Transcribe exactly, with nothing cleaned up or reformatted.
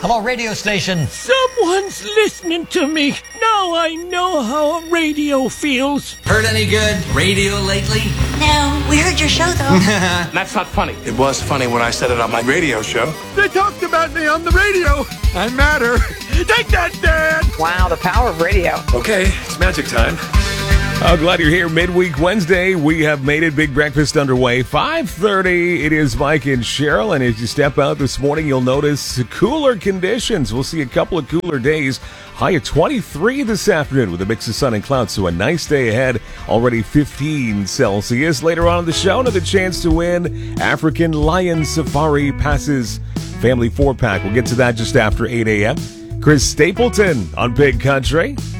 Hello, radio station. Someone's listening to me. Now I know how a radio feels. Heard any good radio lately? No, we heard your show, though. That's not funny. It was funny when I said it on my radio show. They talked about me on the radio. I matter. Take that, Dad! Wow, the power of radio. Okay, it's magic time. I'm glad you're here. Midweek Wednesday, we have made it. Big breakfast underway. five thirty, it is Mike and Cheryl, and as you step out this morning, you'll notice cooler conditions. We'll see a couple of cooler days. High at twenty-three this afternoon with a mix of sun and clouds, so a nice day ahead. Already fifteen Celsius. Later on in the show, another chance to win African Lion Safari Passes Family four-pack. We'll get to that just after eight a.m. Chris Stapleton on Big Country.